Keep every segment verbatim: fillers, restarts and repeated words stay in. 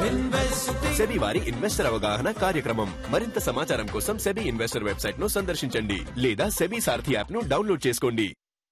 SEBI వారి investor అవగాహన కార్యక్రమం. మరింత సమాచారం కోసం సెబీ ఇన్వెస్టర్ వెబ్సైట్ ను సందర్శించండి లేదా సెబీ సారథి యాప్ ను డౌన్లోడ్ చేసుకోండి.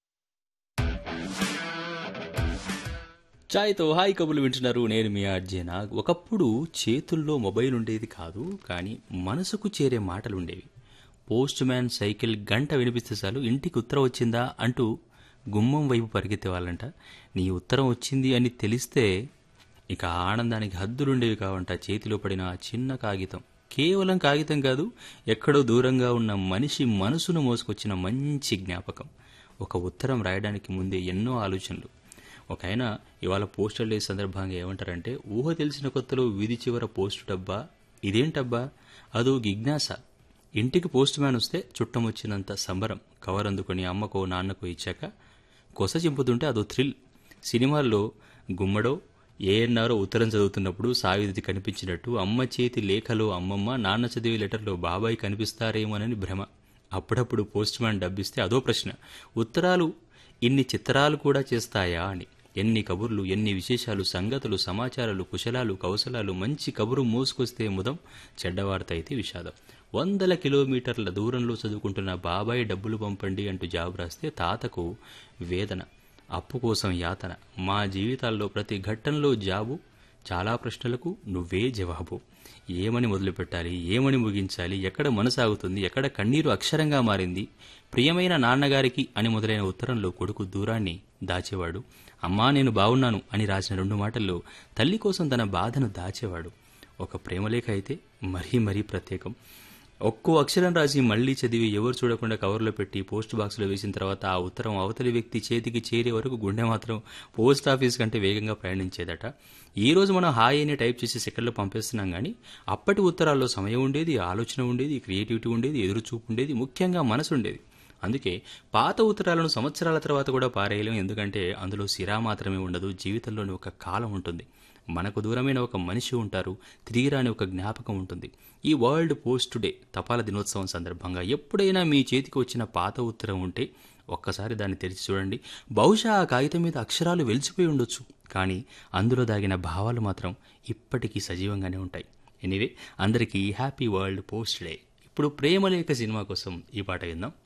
చాయ్తో హాయ్ కబుర్లు వింటున్నారు. నేను మీ అర్జేనా. ఒకప్పుడు చేతుల్లో మొబైల్ ఉండేది కాదు, కానీ మనసుకు చేరే మాటలు ఉండేవి. పోస్ట్ మ్యాన్ సైకిల్ గంట వినిపిస్తే చాలు ఇంటికి ఉత్తరం వచ్చిందా అంటూ గుమ్మం వైపు పరిగెత్తేవాళ్ళంట. నీ ఉత్తరం వచ్చింది అని తెలిస్తే ఇక ఆనందానికి హద్దులుండేవి కావంట. చేతిలో పడిన ఆ చిన్న కాగితం కేవలం కాగితం కాదు, ఎక్కడో దూరంగా ఉన్న మనిషి మనసును మోసుకొచ్చిన మంచి జ్ఞాపకం. ఒక ఉత్తరం రాయడానికి ముందే ఎన్నో ఆలోచనలు. ఒక ఆయన ఇవాళ పోస్టల్ డే సందర్భంగా ఏమంటారంటే, ఊహ తెలిసిన కొత్తలో వీధి చివర పోస్టు డబ్బా, ఇదేంటబ్బా, అదో జిజ్ఞాస. ఇంటికి పోస్ట్ మ్యాన్ వస్తే చుట్టం వచ్చినంత సంబరం. కవర్ అందుకొని అమ్మకో నాన్నకో ఇచ్చాక కొస చింపుతుంటే అదో థ్రిల్. సినిమాల్లో గుమ్మడో ఏఎన్నారో ఉత్తరం చదువుతున్నప్పుడు సావిత్రి కనిపించినట్టు అమ్మ చేతి లేఖలో అమ్మమ్మ, నాన్న చదివే లెటర్లో బాబాయ్ కనిపిస్తారేమోనని భ్రమ. అప్పుడప్పుడు పోస్ట్ మ్యాన్ డబ్బిస్తే అదో ప్రశ్న, ఉత్తరాలు ఇన్ని చిత్రాలు కూడా చేస్తాయా అని. ఎన్ని కబుర్లు, ఎన్ని విశేషాలు, సంగతులు, సమాచారాలు, కుశలాలు, కౌశలాలు. మంచి కబురు మోసుకొస్తే ముదం, చెడ్డవార్త అయితే విషాదం. వందల కిలోమీటర్ల దూరంలో చదువుకుంటున్న బాబాయ్ డబ్బులు పంపండి అంటూ జాబు రాస్తే తాతకు వేదన, అప్పు కోసం యాతన. మా జీవితాల్లో ప్రతి ఘట్టంలో జాబు, చాలా ప్రశ్నలకు నువ్వే జవాబు. ఏమని మొదలుపెట్టాలి, ఏమని ముగించాలి, ఎక్కడ మనసాగుతుంది, ఎక్కడ కన్నీరు అక్షరంగా మారింది. ప్రియమైన నాన్నగారికి అని మొదలైన ఉత్తరంలో కొడుకు దూరాన్ని దాచేవాడు. అమ్మా నేను బావున్నాను అని రాసిన రెండు మాటల్లో తల్లి కోసం తన బాధను దాచేవాడు. ఒక ప్రేమలేఖ అయితే మరీ మరీ ప్రత్యేకం. ఒక్కో అక్షరం రాసి మళ్లీ చదివి ఎవరు చూడకుండా కవర్లో పెట్టి పోస్ట్ బాక్స్లో వేసిన తర్వాత ఆ ఉత్తరం అవతలి వ్యక్తి చేతికి చేరే వరకు గుండె మాత్రం పోస్ట్ ఆఫీస్ కంటే వేగంగా ప్రయాణించేదట. ఈ రోజు మనం హాయ్ అని టైప్ చేసి సెకండ్లో పంపేస్తున్నాం, కానీ అప్పటి ఉత్తరాల్లో సమయం ఉండేది, ఆలోచన ఉండేది, క్రియేటివిటీ ఉండేది, ఎదురుచూపు ఉండేది, ముఖ్యంగా మనసు ఉండేది. అందుకే పాత ఉత్తరాలను సంవత్సరాల తర్వాత కూడా పారేయలేం. ఎందుకంటే అందులో సిరా మాత్రమే ఉండదు, జీవితంలోని ఒక కాలం ఉంటుంది. మనకు దూరమైన ఒక మనిషి ఉంటారు, తిరిగి రాని ఒక జ్ఞాపకం ఉంటుంది. ఈ వరల్డ్ పోస్ట్ డే తపాలా దినోత్సవం సందర్భంగా ఎప్పుడైనా మీ చేతికి వచ్చిన పాత ఉత్తరం ఉంటే ఒక్కసారి దాన్ని తెరిచి చూడండి. బహుశా ఆ కాగితం మీద అక్షరాలు వెలిసిపోయి ఉండొచ్చు, కానీ అందులో దాగిన భావాలు మాత్రం ఇప్పటికీ సజీవంగానే ఉంటాయి. ఎనీవే, అందరికీ హ్యాపీ వరల్డ్ పోస్ట్ డే. ఇప్పుడు ప్రేమలేఖ సినిమా కోసం ఈ పాట విందాం.